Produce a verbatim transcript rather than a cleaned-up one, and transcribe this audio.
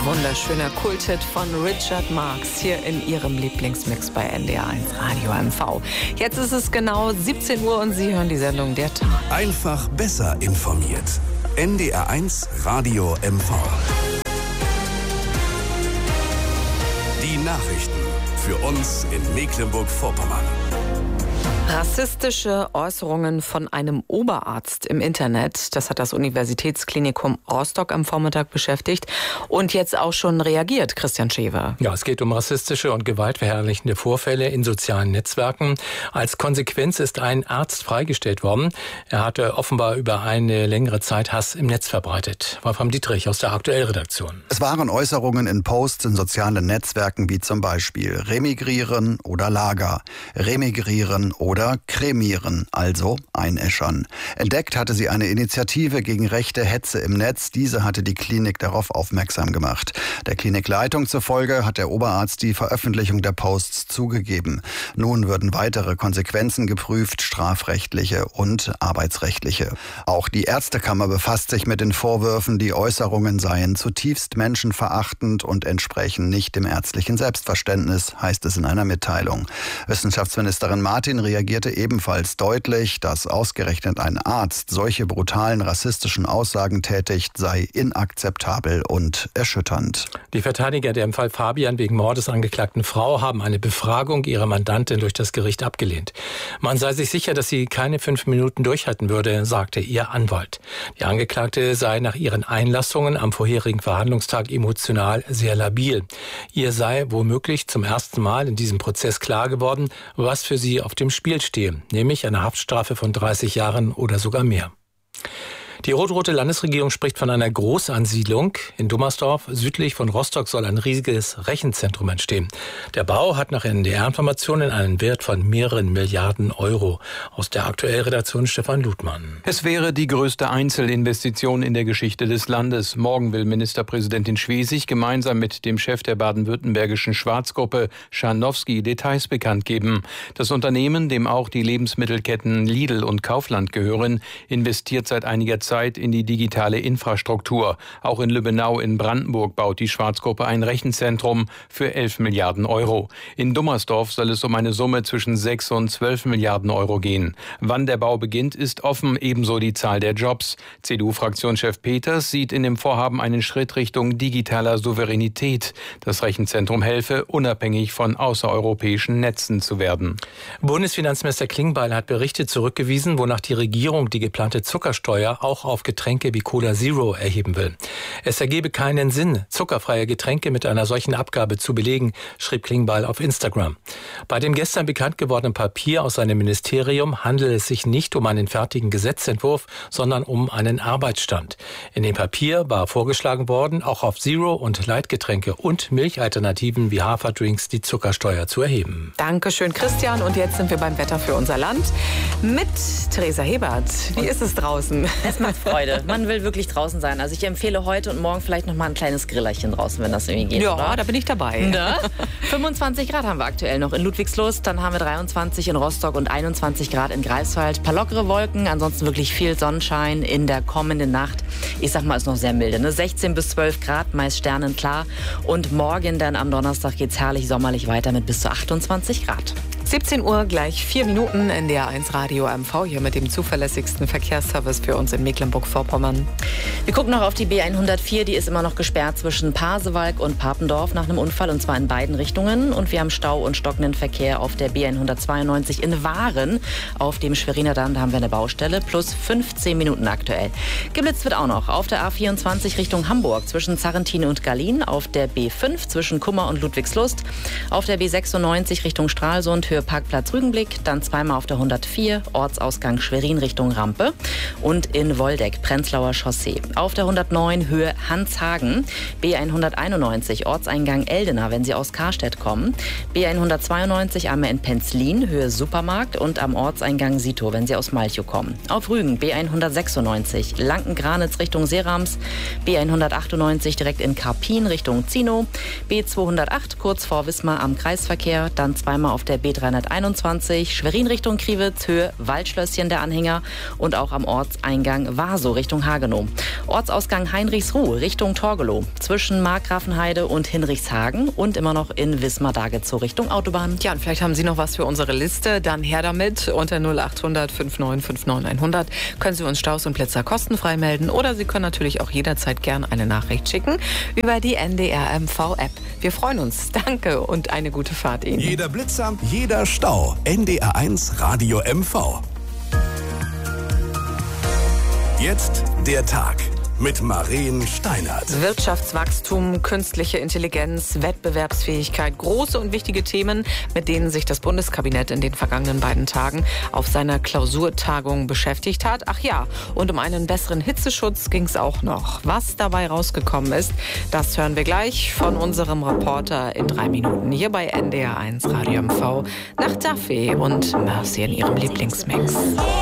Wunderschöner Kulthit von Richard Marx hier in Ihrem Lieblingsmix bei N D R eins Radio M V. Jetzt ist es genau siebzehn Uhr und Sie hören die Sendung Der Tag. Einfach besser informiert. N D R eins Radio M V. Die Nachrichten für uns in Mecklenburg-Vorpommern. Rassistische Äußerungen von einem Oberarzt im Internet, das hat das Universitätsklinikum Rostock am Vormittag beschäftigt und jetzt auch schon reagiert, Christian Schewe. Ja, es geht um rassistische und gewaltverherrlichende Vorfälle in sozialen Netzwerken. Als Konsequenz ist ein Arzt freigestellt worden. Er hatte offenbar über eine längere Zeit Hass im Netz verbreitet. Wolfram Dietrich aus der Aktuellredaktion. Es waren Äußerungen in Posts in sozialen Netzwerken wie zum Beispiel remigrieren oder Lager, remigrieren oder Oder kremieren, also einäschern. Entdeckt hatte sie eine Initiative gegen rechte Hetze im Netz. Diese hatte die Klinik darauf aufmerksam gemacht. Der Klinikleitung zufolge hat der Oberarzt die Veröffentlichung der Posts zugegeben. Nun würden weitere Konsequenzen geprüft, strafrechtliche und arbeitsrechtliche. Auch die Ärztekammer befasst sich mit den Vorwürfen, die Äußerungen seien zutiefst menschenverachtend und entsprechen nicht dem ärztlichen Selbstverständnis, heißt es in einer Mitteilung. Wissenschaftsministerin Martin reagiert reagierte ebenfalls deutlich, dass ausgerechnet ein Arzt solche brutalen rassistischen Aussagen tätigt, sei inakzeptabel und erschütternd. Die Verteidiger der im Fall Fabian wegen Mordes angeklagten Frau haben eine Befragung ihrer Mandantin durch das Gericht abgelehnt. Man sei sich sicher, dass sie keine fünf Minuten durchhalten würde, sagte ihr Anwalt. Die Angeklagte sei nach ihren Einlassungen am vorherigen Verhandlungstag emotional sehr labil. Ihr sei womöglich zum ersten Mal in diesem Prozess klar geworden, was für sie auf dem Spiel stehe, nämlich eine Haftstrafe von dreißig Jahren oder sogar mehr. Die rot-rote Landesregierung spricht von einer Großansiedlung. In Dummersdorf, südlich von Rostock, soll ein riesiges Rechenzentrum entstehen. Der Bau hat nach N D R-Informationen einen Wert von mehreren Milliarden Euro. Aus der Aktuellredaktion Stefan Ludmann. Es wäre die größte Einzelinvestition in der Geschichte des Landes. Morgen will Ministerpräsidentin Schwesig gemeinsam mit dem Chef der baden-württembergischen Schwarzgruppe Scharnowski Details bekannt geben. Das Unternehmen, dem auch die Lebensmittelketten Lidl und Kaufland gehören, investiert seit einiger Zeit in die digitale Infrastruktur. Auch in Lübbenau in Brandenburg baut die Schwarzgruppe ein Rechenzentrum für elf Milliarden Euro. In Dummersdorf soll es um eine Summe zwischen sechs und zwölf Milliarden Euro gehen. Wann der Bau beginnt, ist offen, ebenso die Zahl der Jobs. C D U-Fraktionschef Peters sieht in dem Vorhaben einen Schritt Richtung digitaler Souveränität. Das Rechenzentrum helfe, unabhängig von außereuropäischen Netzen zu werden. Bundesfinanzminister Klingbeil hat Berichte zurückgewiesen, wonach die Regierung die geplante Zuckersteuer auch auf Getränke wie Cola Zero erheben will. Es ergebe keinen Sinn, zuckerfreie Getränke mit einer solchen Abgabe zu belegen, schrieb Klingbeil auf Instagram. Bei dem gestern bekannt gewordenen Papier aus seinem Ministerium handelt es sich nicht um einen fertigen Gesetzentwurf, sondern um einen Arbeitsstand. In dem Papier war vorgeschlagen worden, auch auf Zero- und Leitgetränke und Milchalternativen wie Haferdrinks die Zuckersteuer zu erheben. Dankeschön, Christian. Und jetzt sind wir beim Wetter für unser Land mit Theresa Hebert. Wie ist es draußen? Es macht Freude. Man will wirklich draußen sein. Also ich empfehle heute und morgen vielleicht noch mal ein kleines Grillerchen draußen, wenn das irgendwie geht. Ja, oder? Da bin ich dabei. Ne? fünfundzwanzig Grad haben wir aktuell noch in Ludwigslust. Dann haben wir dreiundzwanzig in Rostock und einundzwanzig Grad in Greifswald. Ein paar lockere Wolken, ansonsten wirklich viel Sonnenschein in der kommenden Nacht. Ich sag mal, ist noch sehr milde. Ne? sechzehn bis zwölf Grad, meist sternenklar. Und morgen dann am Donnerstag geht's herrlich sommerlich weiter mit bis zu achtundzwanzig Grad. siebzehn Uhr gleich vier Minuten, N D R eins Radio M V, hier mit dem zuverlässigsten Verkehrsservice für uns in Mecklenburg-Vorpommern. Wir gucken noch auf die B hundertvier, die ist immer noch gesperrt zwischen Pasewalk und Papendorf nach einem Unfall, und zwar in beiden Richtungen. Und wir haben Stau und stockenden Verkehr auf der B hundertzweiundneunzig in Waren. Auf dem Schweriner Damm, da haben wir eine Baustelle, plus fünfzehn Minuten aktuell. Geblitzt wird auch noch auf der A vierundzwanzig Richtung Hamburg zwischen Zarrentin und Gallien, auf der B fünf zwischen Kummer und Ludwigslust, auf der B sechsundneunzig Richtung Stralsund, Höhe Parkplatz Rügenblick, dann zweimal auf der hundertvier, Ortsausgang Schwerin Richtung Rampe und in Woldeck, Prenzlauer Chaussee. Auf der hundertneun Höhe Hanshagen, B hunderteinundneunzig, Ortseingang Eldena, wenn Sie aus Karstedt kommen, B hundertzweiundneunzig einmal in Penzlin, Höhe Supermarkt und am Ortseingang Sito, wenn Sie aus Malchow kommen. Auf Rügen, B hundertsechsundneunzig, Lanken-Granitz Richtung Serams, B hundertachtundneunzig direkt in Karpin Richtung Zino, B zweihundertacht kurz vor Wismar am Kreisverkehr, dann zweimal auf der B dreihundertneunundneunzig zweihunderteinundzwanzig, Schwerin Richtung Kriwitz, Höhe Waldschlösschen der Anhänger und auch am Ortseingang Waso Richtung Hagenow. Ortsausgang Heinrichsruh Richtung Torgelow, zwischen Markgrafenheide und Hinrichshagen und immer noch in Wismar-Dagezow Richtung Autobahn. Ja, und vielleicht haben Sie noch was für unsere Liste, dann her damit. Unter null acht hundert neunundfünfzig neunundfünfzig hundert können Sie uns Staus und Blitzer kostenfrei melden oder Sie können natürlich auch jederzeit gern eine Nachricht schicken über die N D R M V-App. Wir freuen uns. Danke und eine gute Fahrt Ihnen. Jeder Blitzer, jeder Stau. N D R eins Radio M V. Jetzt der Tag mit Maren Steinert. Wirtschaftswachstum, künstliche Intelligenz, Wettbewerbsfähigkeit, große und wichtige Themen, mit denen sich das Bundeskabinett in den vergangenen beiden Tagen auf seiner Klausurtagung beschäftigt hat. Ach ja, und um einen besseren Hitzeschutz ging es auch noch. Was dabei rausgekommen ist, das hören wir gleich von unserem Reporter in drei Minuten hier bei N D R eins Radio M V nach Duffy und Mercy in ihrem Lieblingsmix.